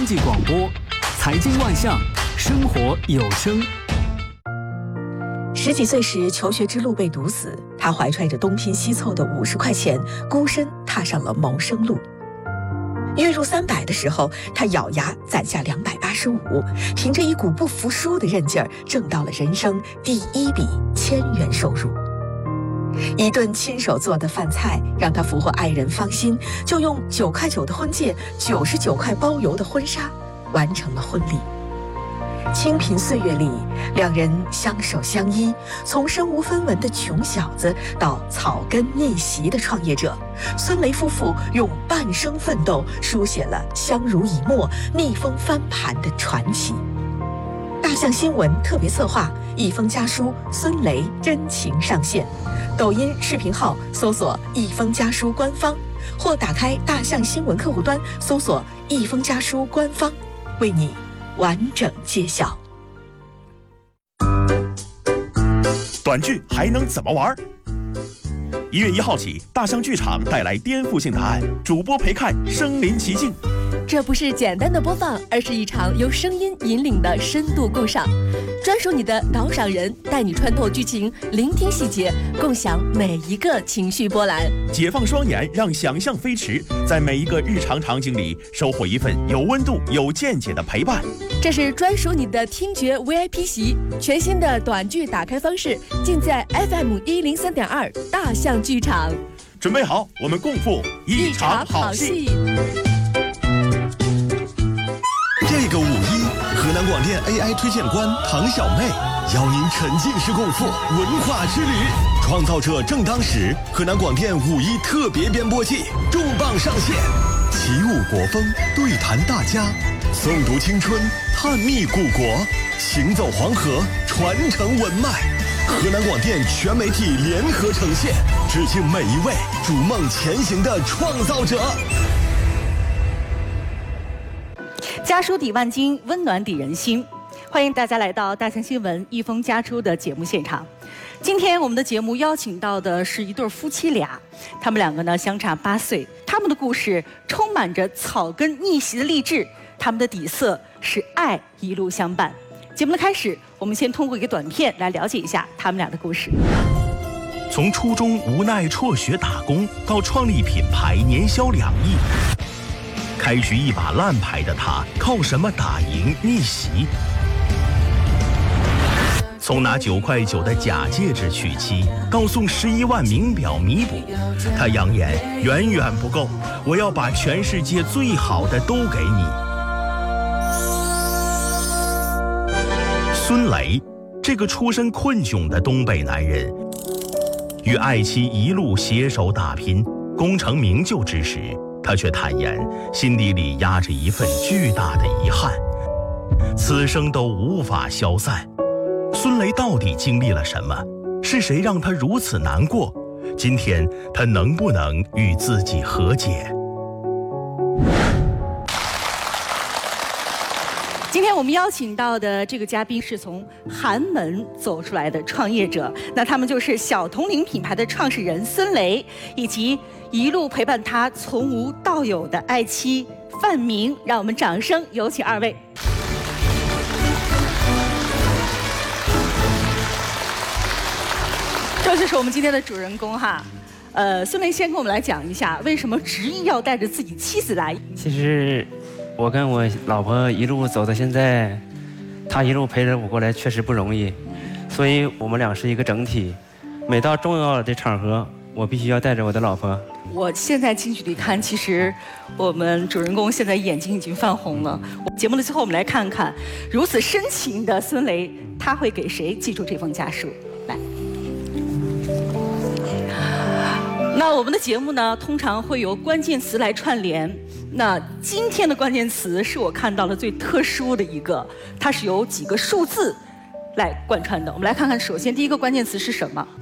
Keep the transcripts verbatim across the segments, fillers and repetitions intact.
济广播，财经万象，生活有声。 十几岁时，求学之路被堵死，他怀揣着东拼西凑的五十块钱，孤身踏上了谋生路。月入三百的时候，他咬牙攒下两百八十五，凭着一股不服输的韧劲儿，挣到了人生第一笔千元收入。一顿亲手做的饭菜让他俘获爱人芳心，就用九块九的婚戒、九十九块包邮的婚纱，完成了婚礼。清贫岁月里，两人相守相依，从身无分文的穷小子到草根逆袭的创业者，孙雷夫妇用半生奋斗书写了相濡以沫、逆风翻盘的传奇。大象新闻特别策划，一封家书孙雷真情上线。抖音视频号搜索一封家书官方，或打开大象新闻客户端搜索一封家书官方，为你完整揭晓。 短剧还能怎么玩？一月一号起，大象剧场带来颠覆性答案，主播陪看身临其境。 这不是简单的播放，而是一场由声音引领的深度共赏。专属你的导赏人带你穿透剧情，聆听细节，共享每一个情绪波澜。 解放双眼，让想象飞驰，在每一个日常场景里收获一份有温度、有见解的陪伴。 这是专属你的听觉 V I P 席，全新的短剧打开方式，尽在 F M 一零三点二大象剧场。 准备好，我们共赴一场好戏。 这个五一，河南广电 A I 推荐官唐小妹邀您沉浸式共赴文化之旅。创造者正当时，河南广电五一特别编播季重磅上线，起舞国风，对谈大家，诵读青春，探秘古国，行走黄河，传承文脉。河南广电全媒体联合呈现，致敬每一位逐梦前行的创造者。 家书抵万金，温暖抵人心。欢迎大家来到大象新闻一封家书的节目现场。今天我们的节目邀请到的是一对夫妻俩，他们两个呢相差八岁，他们的故事充满着草根逆袭的励志，他们的底色是爱一路相伴。节目的开始，我们先通过一个短片来了解一下他们俩的故事。 从初中无奈辍学打工，到创立品牌年销两亿。开局一把烂牌的他，靠什么打赢逆袭？从拿九块九的假戒指娶妻，到送十一万名表弥补，他扬言远远不够，我要把全世界最好的都给你。孙雷，这个出身困窘的东北男人，与爱妻一路携手打拼，功成名就之时，他却坦言，心底里压着一份巨大的遗憾，此生都无法消散。孙雷到底经历了什么？是谁让他如此难过？今天他能不能与自己和解？ 今天我们邀请到的这个嘉宾是从寒门走出来的创业者，那他们就是小铜铃品牌的创始人孙雷，以及一路陪伴他从无到有的爱妻范明。让我们掌声有请二位。这就是我们今天的主人公哈。呃，孙雷先跟我们来讲一下，为什么执意要带着自己妻子来？ 其实我跟我老婆一路走到现在，她一路陪着我过来，确实不容易，所以我们俩是一个整体。每到重要的场合，我必须要带着我的老婆。 我现在近距离看，其实我们主人公现在眼睛已经泛红了。节目的最后，我们来看看如此深情的孙雷，他会给谁寄出这封家书？来。那我们的节目呢，通常会由关键词来串联。那今天的关键词是我看到的最特殊的一个，它是由几个数字来贯穿的。我们来看看，首先第一个关键词是什么？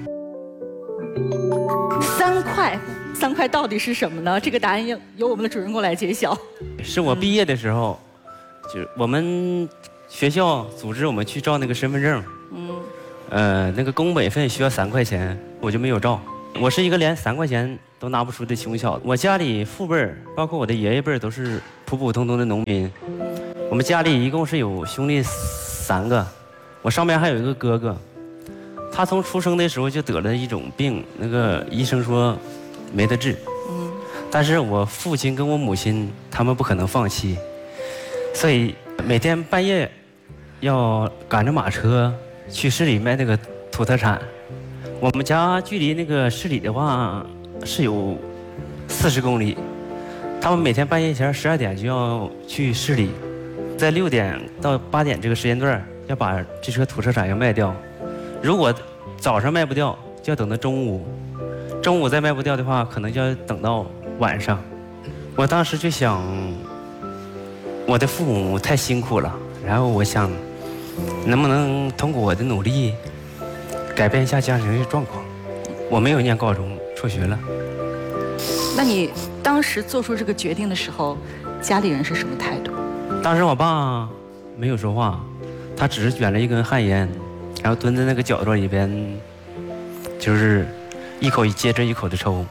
三块，三块到底是什么呢？这个答案要由我们的主人公来揭晓。 是我毕业的时候，就是我们学校组织我们去照那个身份证，嗯，呃，那个工本费需要三块钱，我就没有照。 我是一个连三块钱都拿不出的穷小子。我家里父辈儿，包括我的爷爷辈儿，都是普普通通的农民。我们家里一共是有兄弟三个，我上面还有一个哥哥。他从出生的时候就得了一种病，那个医生说没得治。嗯。但是我父亲跟我母亲他们不可能放弃，所以每天半夜要赶着马车去市里卖那个土特产。我们家距离那个市里的话是有四十公里，他们每天半夜前十二点就要去市里。在六点到八点这个时间段，要把这车土特产要卖掉。如果早上卖不掉，就要等到中午；中午再卖不掉的话，可能就要等到晚上。我当时就想，我的父母太辛苦了，然后我想，能不能通过我的努力，改变一下家庭的状况。我没有念高中，辍学了。 那你当时做出这个决定的时候，家里人是什么态度？ 当时我爸没有说话，他只是卷了一根旱烟，然后蹲在那个角落里边，就是一口接着一口的抽。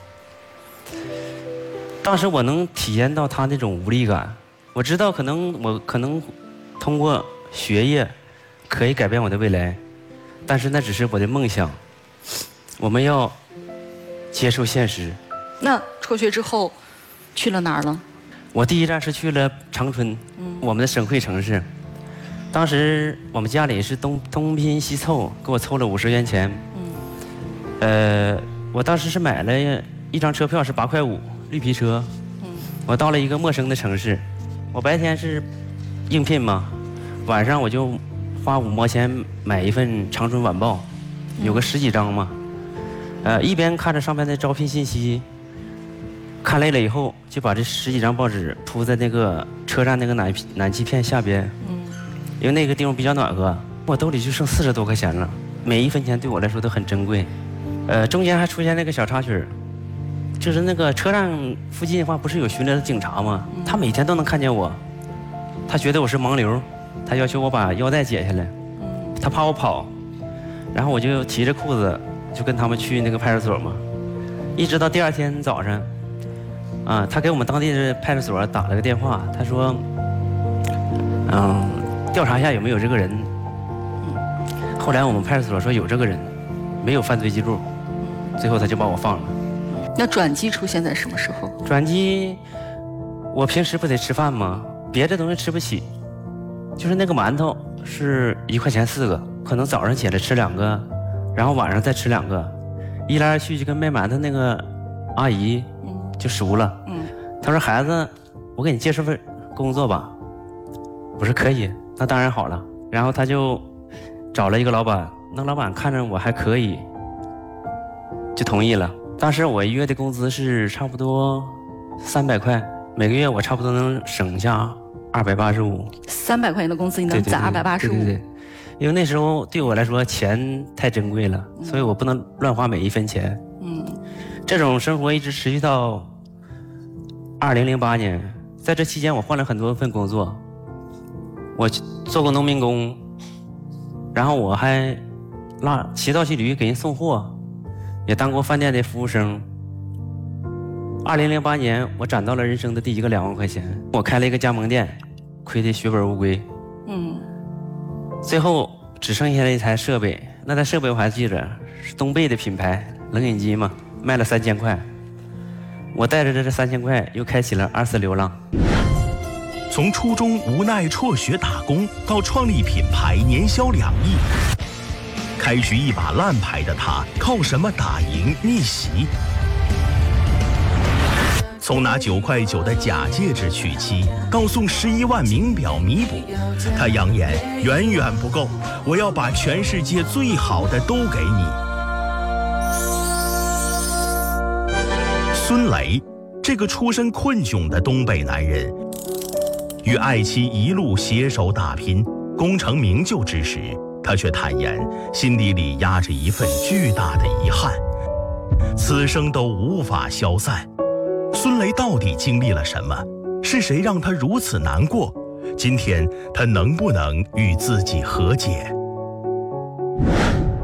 当时我能体验到他那种无力感，我知道可能我可能通过学业可以改变我的未来，但是那只是我的梦想，我们要接受现实。 那辍学之后去了哪儿了？ 我第一站是去了长春，嗯、我们的省会城市。当时我们家里是东东拼西凑，给我凑了五十元钱。嗯、呃，我当时是买了一张车票，是八块五，绿皮车。嗯、我到了一个陌生的城市，我白天是应聘嘛，晚上我就花五毛钱买一份《长春晚报》，有个十几张嘛。呃，一边看着上面的招聘信息。看累了以后，就把这十几张报纸铺在那个车站那个暖暖气片下边，嗯，因为那个地方比较暖和。我兜里就剩四十多块钱了，每一分钱对我来说都很珍贵。呃，中间还出现那个小插曲，就是那个车站附近的话，不是有巡逻的警察吗？他每天都能看见我，他觉得我是盲流，他要求我把腰带解下来，他怕我跑，然后我就提着裤子就跟他们去那个派出所嘛，一直到第二天早上。啊，他给我们当地的派出所打了个电话，他说，嗯，调查一下有没有这个人。后来我们派出所说有这个人，没有犯罪记录，最后他就把我放了。 那转机出现在什么时候？ 转机，我平时不得吃饭吗？别的东西吃不起，就是那个馒头是一块钱四个，可能早上起来吃两个，然后晚上再吃两个，一来二去就跟卖馒头那个阿姨。就熟了，嗯，他说孩子，我给你介绍份工作吧。我说可以，那当然好了。然后他就找了一个老板，那老板看着我还可以，就同意了。当时我一月的工资是差不多三百块，每个月我差不多能省下二百八十五。 三百块钱的工资你能攒二百八十五？ 对对对，因为那时候对我来说钱太珍贵了，嗯、所以我不能乱花每一分钱。嗯。这种生活一直持续到二零零八年，在这期间我换了很多份工作，我做过农民工，然后我还拉骑道骑驴给人送货，也当过饭店的服务生。二零零八年我攒到了人生的第一个两万块钱，我开了一个加盟店，亏得血本无归。嗯，最后只剩下了一台设备，那台设备我还记着是东贝的品牌冷饮机嘛。卖了三千块，我带着这三千块又开启了二次流浪。 从初中无奈辍学打工，到创立品牌年销两亿，开局一把烂牌的他，靠什么打赢逆袭？从拿九块九的假戒指娶妻，到送十一万名表弥补，他扬言远远不够，我要把全世界最好的都给你。孙雷，这个出身困窘的东北男人，与爱妻一路携手打拼，功成名就之时，他却坦言，心底里压着一份巨大的遗憾，此生都无法消散。孙雷到底经历了什么？是谁让他如此难过？今天他能不能与自己和解？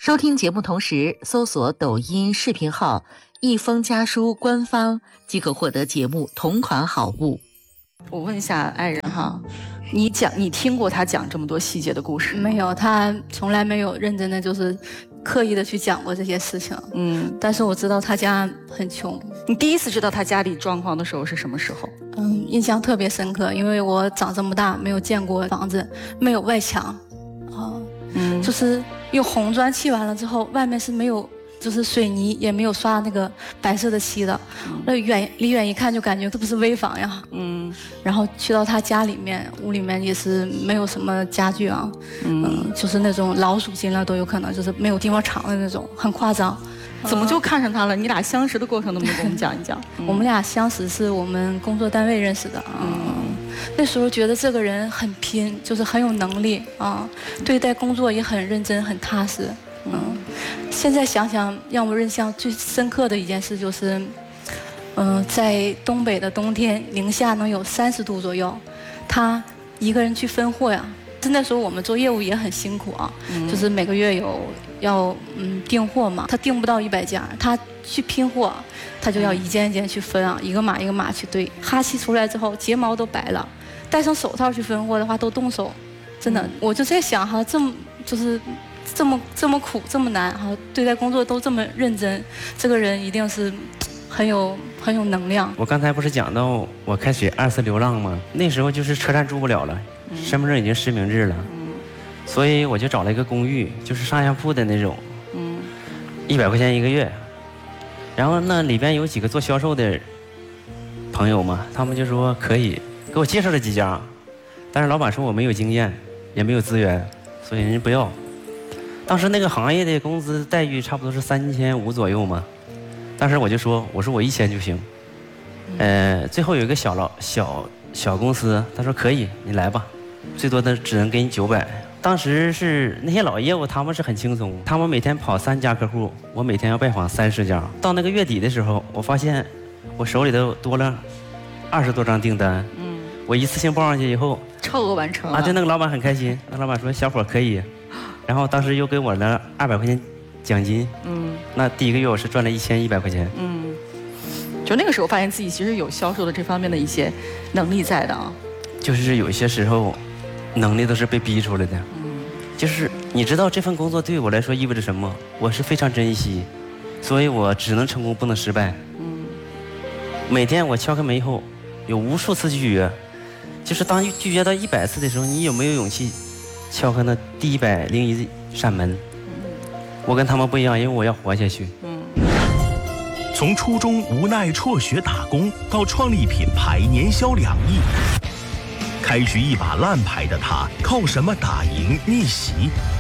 收听节目同时搜索抖音视频号一封家书官方即可获得节目同款好物。 我问一下爱人哈，你讲你听过他讲这么多细节的故事？ 没有，他从来没有认真的就是刻意的去讲过这些事情。嗯，但是我知道他家很穷。 你第一次知道他家里状况的时候是什么时候？ 嗯，印象特别深刻，因为我长这么大没有见过房子，没有外墙，啊，嗯，就是用红砖砌完了之后，外面是没有。就是水泥也没有刷那个白色的漆的，那、嗯、远离远一看就感觉这不是危房呀。嗯，然后去到他家里面，屋里面也是没有什么家具啊，嗯，嗯就是那种老鼠进了都有可能，就是没有地方藏的那种，很夸张。 怎么就看上他了？你俩相识的过程能不能给我们讲一讲？ 嗯、我们俩相识是我们工作单位认识的啊。嗯，那时候觉得这个人很拼，就是很有能力啊，对待工作也很认真、很踏实。嗯，现在想想，让我印象最深刻的一件事就是，嗯、呃，在东北的冬天，零下能有三十度左右，他一个人去分货呀。那时候我们做业务也很辛苦啊，嗯、就是每个月有要嗯订货嘛，他订不到一百件，他去拼货，他就要一件一件去分啊，一个码一个码去堆。哈气出来之后，睫毛都白了，戴上手套去分货的话都冻手，真的，嗯、我就在想哈，这么就是。这么这么苦这么难哈，对待工作都这么认真，这个人一定是很有很有能量。 我刚才不是讲到我开始二次流浪吗？那时候就是车站住不了了，嗯、身份证已经实名制了，嗯、所以我就找了一个公寓，就是上下铺的那种，嗯，一百块钱一个月。然后那里边有几个做销售的朋友嘛，他们就说可以，给我介绍了几家，但是老板说我没有经验，也没有资源，所以人家不要。当时那个行业的工资待遇差不多是三千五左右嘛，当时我就说，我说我一千就行。呃，最后有一个小老小小公司，他说可以，你来吧，最多的只能给你九百。当时是那些老业务，他们是很轻松，他们每天跑三家客户，我每天要拜访三十家。到那个月底的时候，我发现我手里头多了二十多张订单。嗯，我一次性报上去以后， 超额完成了。 啊，对，那个老板很开心，那老板说小伙可以。然后当时又给我了二百块钱奖金，嗯，那第一个月我是赚了一千一百块钱， 嗯，就那个时候发现自己其实有销售的这方面的一些能力在的啊， 就是有一些时候，能力都是被逼出来的，嗯，就是你知道这份工作对我来说意味着什么，我是非常珍惜，所以我只能成功不能失败，嗯，每天我敲开门以后，有无数次拒绝，就是当拒绝到一百次的时候，你有没有勇气？敲开那第一百零一扇门，我跟他们不一样，因为我要活下去。 从初中无奈辍学打工，到创立品牌年销两亿，开局一把烂牌的他，靠什么打赢逆袭？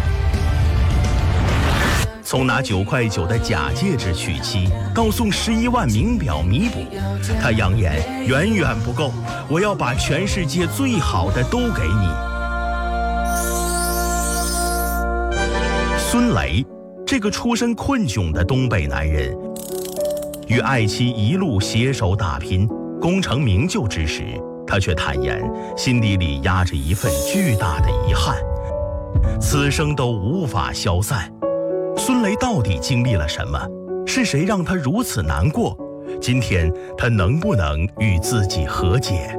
从拿九块九的假戒指娶妻，到送十一万名表弥补，他扬言远远不够，我要把全世界最好的都给你。孙雷，这个出身困窘的东北男人，与爱妻一路携手打拼，功成名就之时，他却坦言，心底里压着一份巨大的遗憾，此生都无法消散。孙雷到底经历了什么？是谁让他如此难过？今天他能不能与自己和解？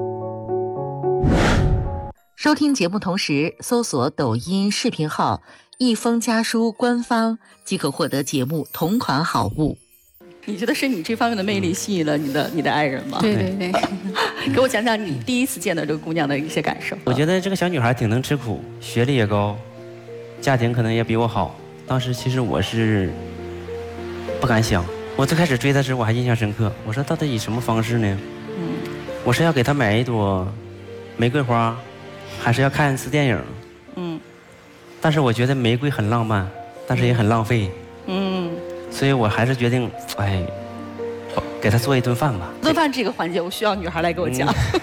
收听节目同时搜索抖音视频号一封家书官方即可获得节目同款好物。 你觉得是你这方面的魅力吸引了你的你的爱人吗？ 对对对， 给我讲讲你第一次见到这个姑娘的一些感受。 我觉得这个小女孩挺能吃苦，学历也高，家庭可能也比我好。当时其实我是不敢想，我最开始追她时我还印象深刻。我说到底以什么方式呢？嗯，我是要给她买一朵玫瑰花，还是要看一次电影？嗯。但是我觉得玫瑰很浪漫，但是也很浪费。嗯，所以我还是决定，哎，给她做一顿饭吧。 做饭这个环节，我需要女孩来给我讲。嗯、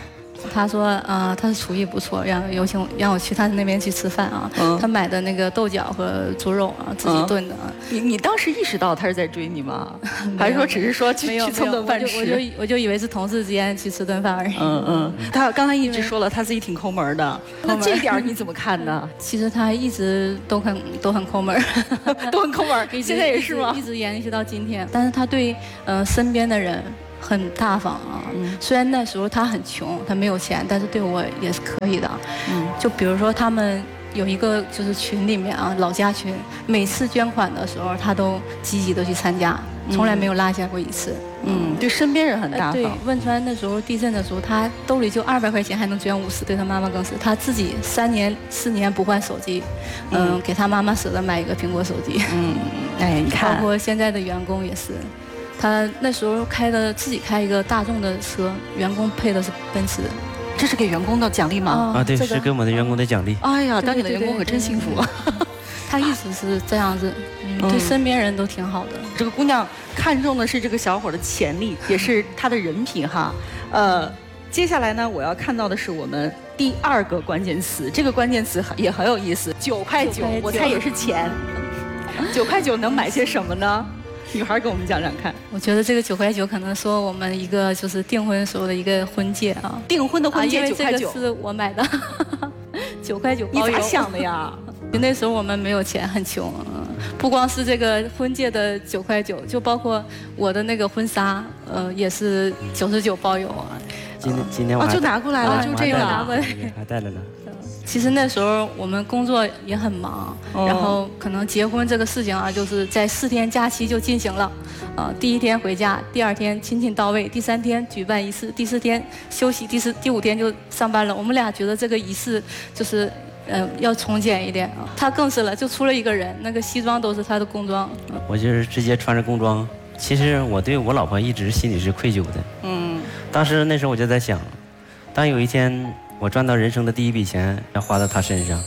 他说，呃，他是厨艺不错，让有请让我去他那边去吃饭啊。 嗯、 他买的那个豆角和猪肉啊，自己炖的。嗯、 你你当时意识到他是在追你吗？还是说只是说去去蹭顿饭吃？ 我就我就我就以为是同事之间去吃顿饭而已。 嗯嗯。他刚才一直说了，他自己挺抠门的。那这一点你怎么看呢？ 其实他一直都很都很抠门， 都很抠门。现在也是吗？ 一直延续到今天。但是他对呃身边的人很大方啊。嗯、虽然那时候他很穷，他没有钱，但是对我也是可以的。嗯。就比如说他们有一个就是群里面啊，老家群，每次捐款的时候他都积极的去参加，从来没有落下过一次。 嗯，对身边人很大方。 对，汶川那时候地震的时候，他兜里就二百块钱，还能捐五十，对他妈妈更是，他自己三年四年不换手机，嗯，嗯给他妈妈舍得买一个苹果手机。 嗯，哎，你看， 包括现在的员工也是，他那时候开的自己开一个大众的车，员工配的是奔驰。 这是给员工的奖励吗？ 啊，对， 这个、 是给我们的员工的奖励。 哎呀，当你的员工可真幸福。 他一直是这样子，嗯，对身边人都挺好的。 这个姑娘看中的是这个小伙的潜力，也是他的人品哈。呃，接下来呢，我要看到的是我们第二个关键词，这个关键词也很有意思，九块九，我猜也是钱。九块九能买些什么呢？女孩给我们讲讲看。 我觉得这个九块九可能说我们一个就是订婚时候的一个婚戒啊， 订婚的婚戒九块九， 因为这个是我买的，九块九包邮。 你咋想的呀？ 那时候我们没有钱，很穷，不光是这个婚戒的九块九，就包括我的那个婚纱，呃，也是九十九包邮啊。 今天今天我啊就拿过来了， 啊、 就这个拿过来， 还带来了。 其实那时候我们工作也很忙，哦、然后可能结婚这个事情啊，就是在四天假期就进行了，呃，第一天回家，第二天亲戚到位，第三天举办仪式，第四天休息，第四第五天就上班了。我们俩觉得这个仪式就是。嗯、呃，要从简一点啊。他更是了，就出了一个人，那个西装都是他的工装。 我就是直接穿着工装。其实我对我老婆一直心里是愧疚的。嗯。当时那时候我就在想，当有一天我赚到人生的第一笔钱，要花到她身上。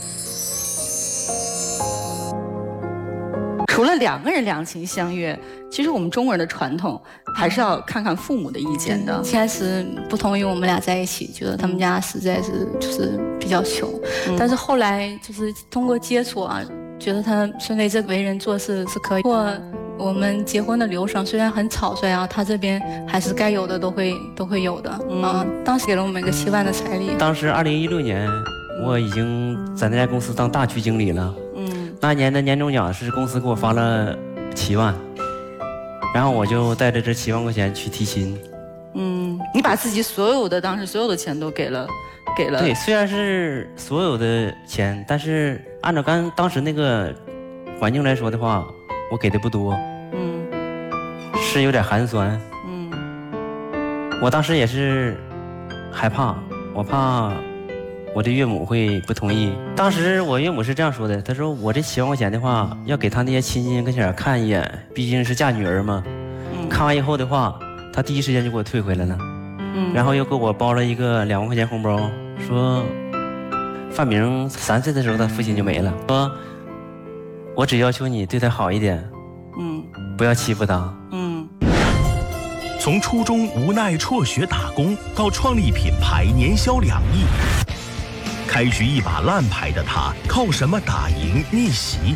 除了两个人两情相悦，其实我们中国人的传统还是要看看父母的意见的。 一开始不同意我们俩在一起，觉得他们家实在是就是比较穷，嗯、但是后来就是通过接触啊，觉得他孙雷这为人做事是可以。过我们结婚的流程虽然很草率啊，他这边还是该有的都会都会有的。嗯、啊，当时给了我们一个七万的彩礼。 当时二零一六年，我已经在那家公司当大区经理了。那年的年终奖是公司给我发了七万，然后我就带着这七万块钱去提亲。 嗯，你把自己所有的当时所有的钱都给了，给了。 对，虽然是所有的钱，但是按照刚当时那个环境来说的话，我给的不多。嗯，是有点寒酸。嗯，我当时也是害怕，我怕。我的岳母会不同意。当时我岳母是这样说的，她说我这七万块钱的话，要给她那些亲戚跟前看一眼，毕竟是嫁女儿嘛。嗯、看完以后的话，她第一时间就给我退回来了。嗯、然后又给我包了一个两万块钱红包，说范明三岁的时候他父亲就没了，说我只要求你对他好一点，嗯，不要欺负他。嗯。 从初中无奈辍学打工，到创立品牌年销两亿。开局一把烂牌的他，靠什么打赢逆袭？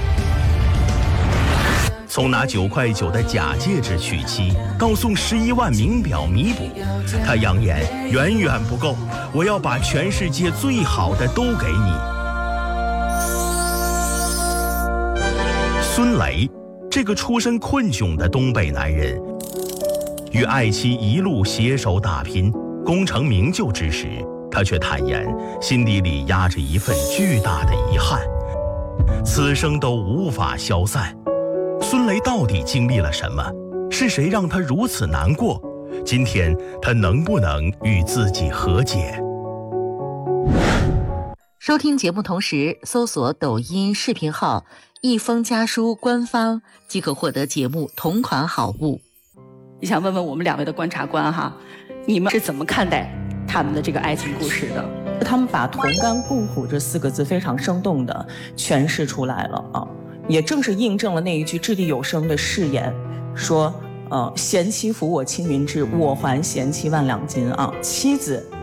从拿九块九的假戒指娶妻，到送十一万名表弥补，他扬言远远不够，我要把全世界最好的都给你。孙雷，这个出身困窘的东北男人，与爱妻一路携手打拼，功成名就之时。他却坦言，心底里压着一份巨大的遗憾，此生都无法消散。孙雷到底经历了什么？是谁让他如此难过？今天他能不能与自己和解？ 收听节目同时搜索抖音视频号“一封家书”官方，即可获得节目同款好物。 你想问问我们两位的观察官哈，你们是怎么看待他们的这个爱情故事的？ 他们把同甘共苦这四个字非常生动地诠释出来了啊，也正是印证了那一句掷地有声的誓言，说呃，贤妻扶我青云志，我还贤妻万两金啊。妻子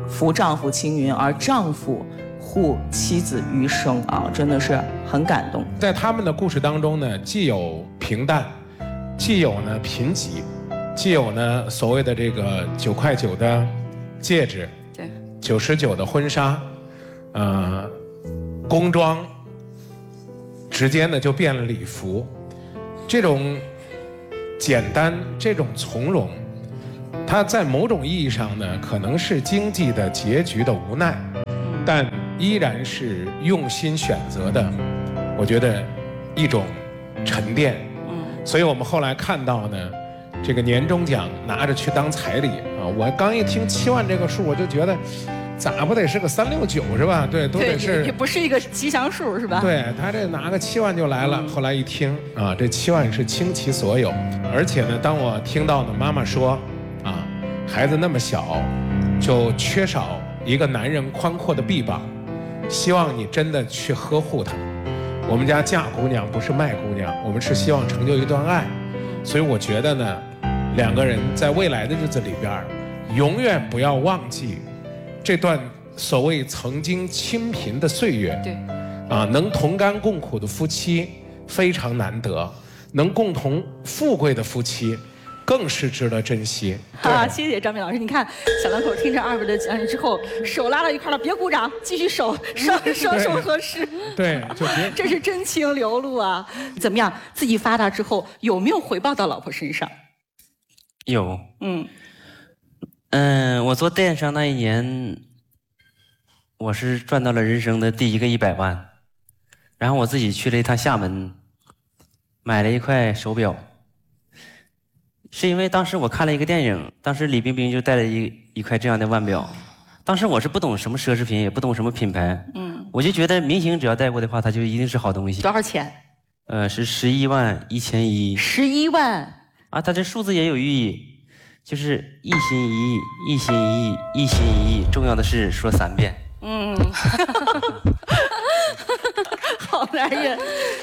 扶丈夫青云，而丈夫护妻子余生啊，真的是很感动。 在他们的故事当中呢，既有平淡，既有呢贫瘠，既有呢所谓的这个九块九的戒指，对，九十九的婚纱，呃，工装，直接呢就变了礼服，这种简单，这种从容，它在某种意义上呢，可能是经济的结局的无奈，但依然是用心选择的，我觉得一种沉淀。所以我们后来看到呢，这个年终奖拿着去当彩礼啊，我刚一听七万这个数，我就觉得咋不得是个三六九是吧？对，都得是， 也不是一个吉祥数是吧？ 对，他这拿个七万就来了。后来一听啊，这七万是倾其所有，而且呢，当我听到呢妈妈说啊，孩子那么小，就缺少一个男人宽阔的臂膀，希望你真的去呵护他。我们家嫁姑娘不是卖姑娘，我们是希望成就一段爱，所以我觉得呢，两个人在未来的日子里边，永远不要忘记这段所谓曾经清贫的岁月。对，啊，能同甘共苦的夫妻非常难得，能共同富贵的夫妻更是值得珍惜。 啊，谢谢张明老师。你看，小两口听着二位的讲解之后，手拉到一块了，别鼓掌，继续手双双手合十。 对，就别。 这是真情流露啊！怎么样？自己发达之后有没有回报到老婆身上？ 有。 嗯。 嗯，我做电商那一年，我是赚到了人生的第一个一百万，然后我自己去了一趟厦门，买了一块手表。是因为当时我看了一个电影，当时李冰冰就戴了一一块这样的腕表，当时我是不懂什么奢侈品，也不懂什么品牌，嗯，我就觉得明星只要戴过的话，它就一定是好东西。 多少钱？ 呃，是十一万一千一。 十一万啊，它这数字也有寓意，就是一心一意，一心一意，一心一意，重要的是说三遍。嗯， 好男人。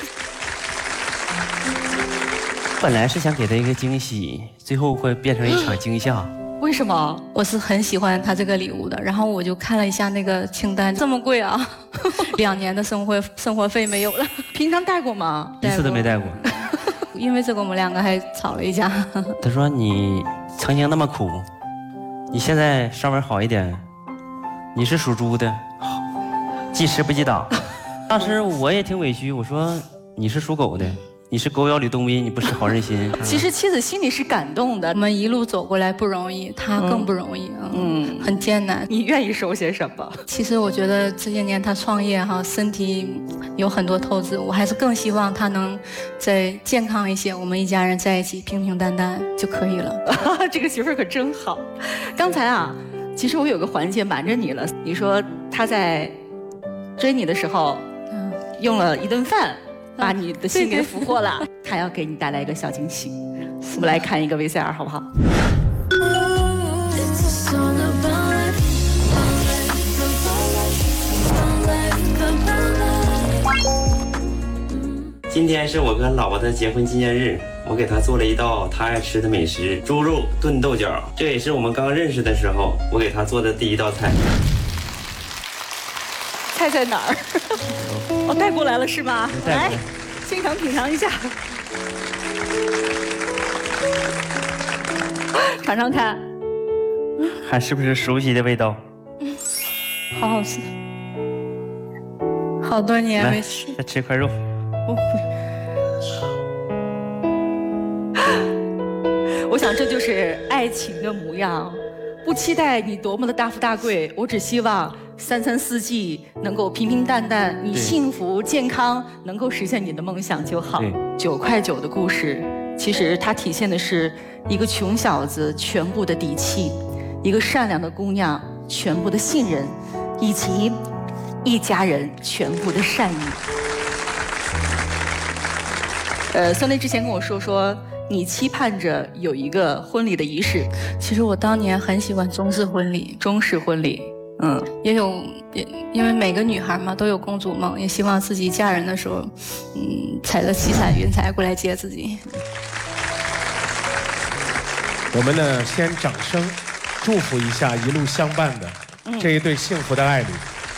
本来是想给他一个惊喜，最后会变成一场惊吓。 为什么？ 我是很喜欢他这个礼物的，然后我就看了一下那个清单，这么贵啊！两年的生活生活费没有了。 平常带过吗？ 一次都没带过。 因为这个我们两个还吵了一架。 他说你曾经那么苦，你现在稍微好一点。你是属猪的，记吃不记打。当时我也挺委屈，我说你是属狗的。你是狗咬吕洞宾，你不是好人心。 其实妻子心里是感动的， 我们一路走过来不容易，他更不容易，嗯，很艰难。 你愿意收些什么？ 其实我觉得这些年他创业哈，身体有很多透支，我还是更希望他能再健康一些，我们一家人在一起平平淡淡就可以了。 这个媳妇儿可真好。刚才啊，其实我有个环节瞒着你了，你说他在追你的时候，嗯，用了一顿饭。把你的心给俘获了，他要给你带来一个小惊喜。我们来看一个 V C R 好不好？ 今天是我跟老婆的结婚纪念日，我给她做了一道她爱吃的美食——猪肉炖豆角。这也是我们刚认识的时候我给她做的第一道菜。 菜在哪儿？哦，带过来了是吗？来，现场品尝一下，尝尝看， 还是不是熟悉的味道？ 嗯，好好吃，好多年没吃。 再吃块肉。 我我想这就是爱情的模样。不期待你多么的大富大贵，我只希望三餐四季能够平平淡淡，你幸福健康，能够实现你的梦想就好。九块九的故事，其实它体现的是一个穷小子全部的底气，一个善良的姑娘全部的信任，以及一家人全部的善意。呃，孙雷之前跟我说说。你期盼着有一个婚礼的仪式， 其实我当年很喜欢中式婚礼， 中式婚礼，嗯， 也有，也因为每个女孩嘛都有公主梦，也希望自己嫁人的时候，嗯，踩着七彩云彩过来接自己。 我们呢，先掌声祝福一下一路相伴的这一对幸福的爱侣。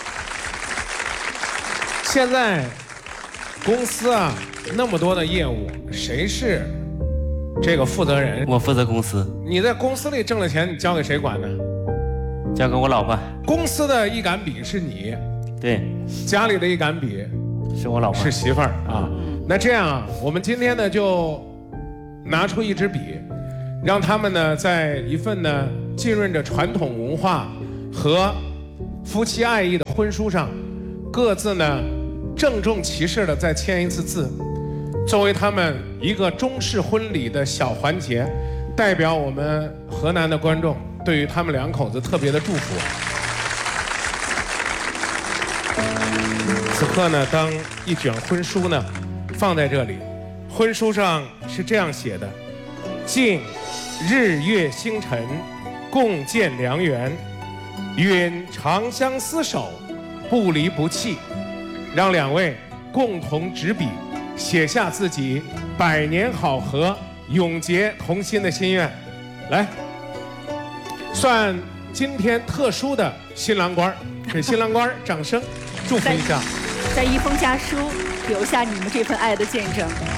现在公司啊那么多的业务，谁是这个负责人？ 我负责公司。 你在公司里挣了钱，你交给谁管呢？ 交给我老婆。 公司的一杆笔是你， 对， 家里的一杆笔是我老婆， 是媳妇儿啊。那这样啊，我们今天呢就拿出一支笔，让他们呢在一份呢浸润着传统文化和夫妻爱意的婚书上，各自呢郑重其事的再签一次字，作为他们一个中式婚礼的小环节，代表我们河南的观众对于他们两口子特别的祝福。此刻呢，当一卷婚书呢放在这里，婚书上是这样写的：敬日月星辰，共建良缘，愿长相厮守，不离不弃。让两位共同执笔，写下自己百年好合、永结同心的心愿。来，算今天特殊的新郎官，给新郎官掌声祝福一下。 在一封家书留下你们这份爱的见证。